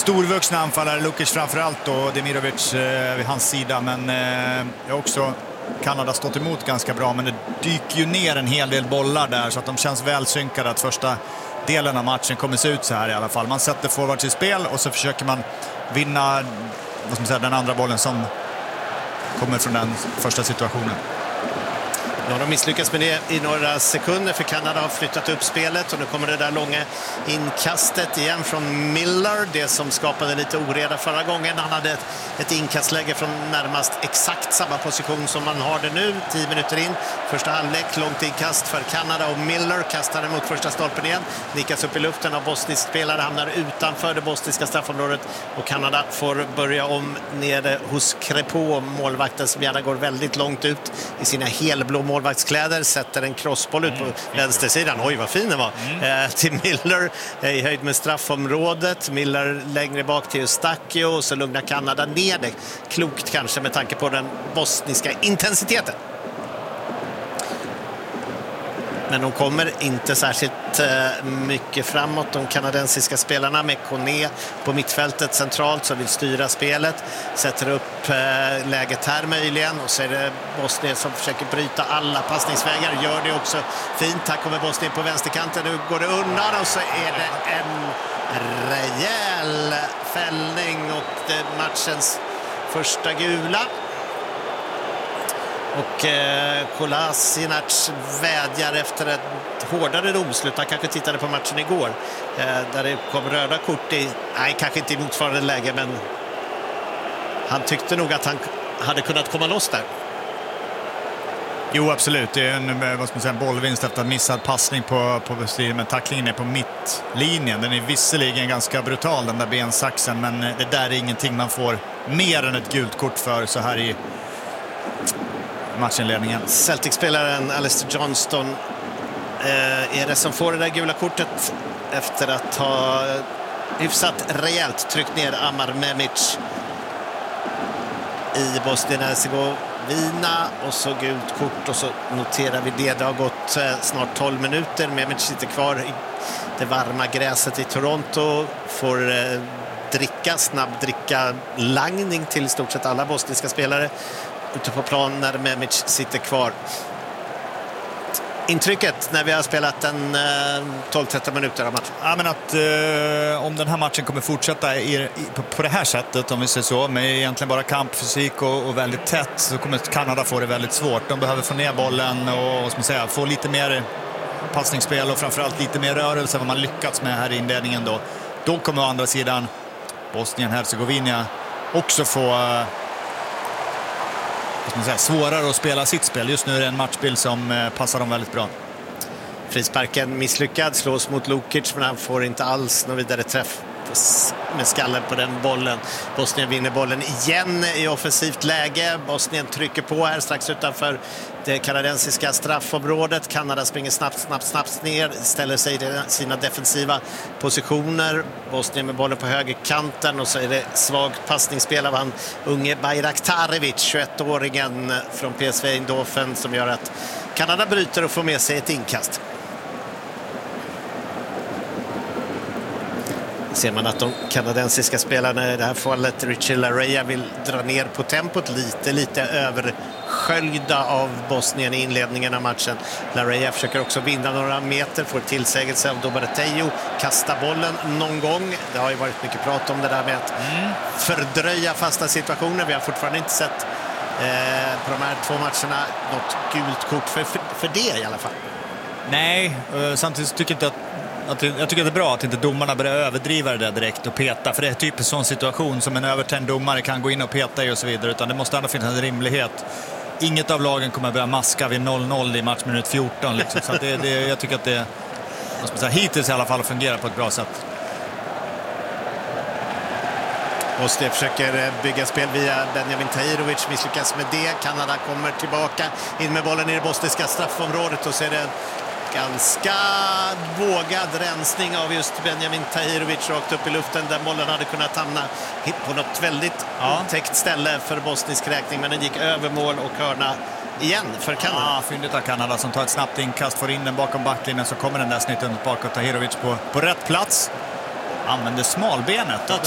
storvuxna anfallare, Lukic framförallt och Demirovic vid hans sida, men också Kanada stått emot ganska bra, men det dyker ju ner en hel del bollar där så att de känns väl synkade att första delen av matchen kommer se ut så här i alla fall. Man sätter forwards i spel och så försöker man vinna, vad ska man säga, den andra bollen som kommer från den första situationen. Nu har de misslyckats med det i några sekunder, för Kanada har flyttat upp spelet och nu kommer det där långa inkastet igen från Miller, det som skapade lite oreda förra gången. Han hade ett inkastläge från närmast exakt samma position som man har det nu, 10 minuter in. Första halvlek, långt inkast för Kanada och Miller kastar emot första stolpen igen. Nickas upp i luften av bosnisk spelare, hamnar utanför det bosniska straffområdet och Kanada får börja om nere hos Crépeau, målvakten som gärna går väldigt långt ut i sina helblå målvaktskläder, sätter en crossboll ut på vänstersidan. Oj, vad fin den var. Till Miller i höjd med straffområdet. Miller längre bak till Eustachio och så lugnar Kanada ner det. Klokt kanske med tanke på den bosniska intensiteten. Men de kommer inte särskilt mycket framåt, de kanadensiska spelarna, med Kone på mittfältet centralt som vill styra spelet. Sätter upp läget här möjligen, och så är det Bosnien som försöker bryta alla passningsvägar. Gör det också fint. Här kommer Bosnien på vänsterkanten. Nu går det undan och så är det en rejäl fällning och det matchens första gula. Och Kolasinac vädjar efter ett hårdare domslut. Han kanske tittade på matchen igår där det kom röda kort i, nej, kanske inte i motsvarande läge, men han tyckte nog att han hade kunnat komma loss där. Jo, absolut. Det är en, vad ska man säga, en bollvinst efter en missad passning på men tacklingen är på mittlinjen. Den är visserligen ganska brutal, den där bensaxen, men det där är ingenting man får mer än ett gult kort för så här i matchinledningen. Celtic-spelaren Alistair Johnston är det som får det där gula kortet efter att ha hyfsat rejält tryckt ner Amar Memic i Bosnien-Hercegovina, och så gult kort, och så noterar vi det. Det har gått snart 12 minuter. Memic sitter kvar i det varma gräset i Toronto, får dricka langning till i stort sett alla bosniska spelare ute på plan när Memic sitter kvar. Intrycket när vi har spelat en 12-13 minuter av matchen? Ja, men att om den här matchen kommer fortsätta på det här sättet, om vi säger så, med egentligen bara kampfysik och väldigt tätt, så kommer Kanada få det väldigt svårt. De behöver få ner bollen och, vad ska man säga, få lite mer passningsspel och framförallt lite mer rörelse än vad man lyckats med här i inledningen då. Då kommer å andra sidan Bosnien-Hercegovina också få svårare att spela sitt spel. Just nu är det en matchbild som passar dem väldigt bra. Frisparken misslyckad, slås mot Lukic, men han får inte alls någon vidare träff med skallen på den bollen. Bosnien vinner bollen igen i offensivt läge. Bosnien trycker på här strax utanför det kanadensiska straffområdet. Kanada springer snabbt ner, ställer sig i sina defensiva positioner. Bosnien med bollen på högerkanten, och så är det svagt passningsspel av han unge Bayraktarevic, 21-åringen från PSV Eindhoven, som gör att Kanada bryter och får med sig ett inkast. Ser man att de kanadensiska spelarna i det här fallet, Richie Laryea, vill dra ner på tempot lite översköljda av Bosnien i inledningen av matchen. Laryea försöker också vinna några meter, får tillsägelse av Dobarateo, kasta bollen någon gång. Det har ju varit mycket prat om det där med att fördröja fasta situationer. Vi har fortfarande inte sett på de här 2 matcherna något gult kort för det i alla fall. Nej, samtidigt tycker jag inte jag tycker att det är bra att inte domarna börjar överdriva det där direkt och peta, för det är typ en sån situation som en övertänd domare kan gå in och peta i och så vidare, utan det måste ändå finnas en rimlighet. Inget av lagen kommer att börja maska vid 0-0 i matchminut 14 liksom. Så att jag tycker att det, måste man säga, hittills i alla fall fungerar på ett bra sätt. Bosnien försöker bygga spel via Benjamin Tahirovic, misslyckas med det. Kanada kommer tillbaka in med bollen i det bosniska straffområdet, och så är det ganska vågad rensning av just Benjamin Tahirovic rakt upp i luften, där bollen hade kunnat hamna på något väldigt otäckt ställe för bosnisk räkning, men den gick över mål och hörna igen för Kanada. Ja, fyndigt av Kanada som tar ett snabbt inkast, får in den bakom backlinjen, så kommer den där snitten bakåt. Tahirovic på rätt plats. Använder smalbenet. Jag